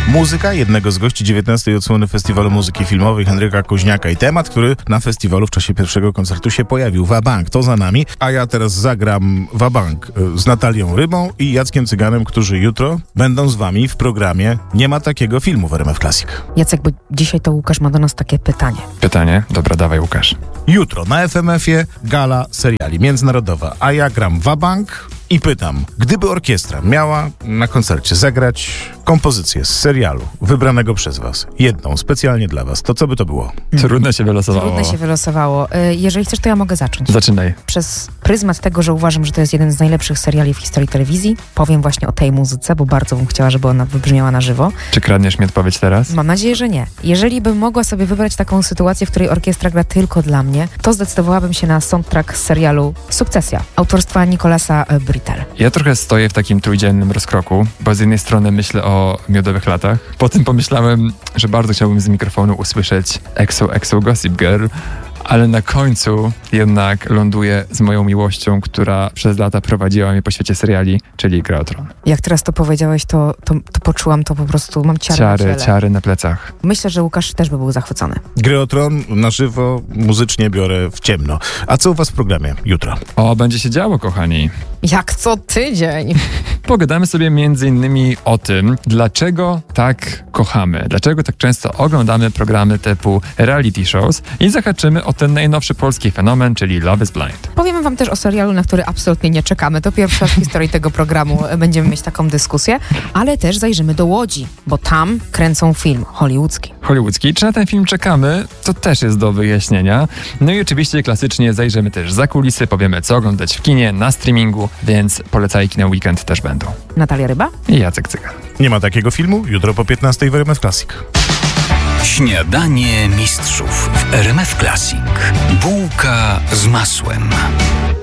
Muzyka jednego z gości 19. odsłony Festiwalu Muzyki Filmowej Henryka Koźniaka i temat, który na festiwalu w czasie pierwszego koncertu się pojawił. Wabank, to za nami, a ja teraz zagram Wabank z Natalią Rybą i Jackiem Cyganem, którzy jutro będą z wami w programie Nie ma takiego filmu w RMF Classic. Jacek, bo dzisiaj to Łukasz ma do nas takie pytanie. Pytanie? Dobra, dawaj Łukasz. Jutro na FMF-ie gala seriali międzynarodowa, a ja gram Wabank i pytam, gdyby orkiestra miała na koncercie zagrać kompozycję z serialu wybranego przez was, jedną specjalnie dla was, to co by to było? Trudno się wylosowało. Trudno się wylosowało. Jeżeli chcesz, to ja mogę zacząć. Zaczynaj. Przez pryzmat tego, że uważam, że to jest jeden z najlepszych seriali w historii telewizji, powiem właśnie o tej muzyce, bo bardzo bym chciała, żeby ona wybrzmiała na żywo. Czy kradniesz mi odpowiedź teraz? Mam nadzieję, że nie. Jeżeli bym mogła sobie wybrać taką sytuację, w której orkiestra gra tylko dla mnie, to zdecydowałabym się na soundtrack z serialu Sukcesja, autorstwa Nicolasa Britell. Ja trochę stoję w takim trójdziennym rozkroku, bo z jednej strony myślę o Miodowych latach, potem pomyślałem, że bardzo chciałbym z mikrofonu usłyszeć EXO Gossip Girl, ale na końcu jednak ląduję z moją miłością, która przez lata prowadziła mnie po świecie seriali, czyli Gra o Tron. Jak teraz to powiedziałeś, to poczułam to po prostu, mam Ciary na plecach. Myślę, że Łukasz też by był zachwycony. Gry o Tron na żywo, muzycznie biorę w ciemno. A co u was w programie jutro? O, będzie się działo, kochani. Jak co tydzień. Pogadamy sobie m.in. o tym, dlaczego tak kochamy, dlaczego tak często oglądamy programy typu reality shows i zahaczymy o ten najnowszy polski fenomen, czyli Love is Blind. Powiemy wam też o serialu, na który absolutnie nie czekamy. To pierwszy raz w historii tego programu będziemy mieć taką dyskusję, ale też zajrzymy do Łodzi, bo tam kręcą film hollywoodzki. Czy na ten film czekamy? To też jest do wyjaśnienia. No i oczywiście klasycznie zajrzymy też za kulisy, powiemy co oglądać w kinie, na streamingu, więc polecajki na weekend też będą. Natalia Ryba i Jacek Cygan. Nie ma takiego filmu? Jutro po 15 w RMF Classic. Śniadanie mistrzów w RMF Classic. Bułka z masłem.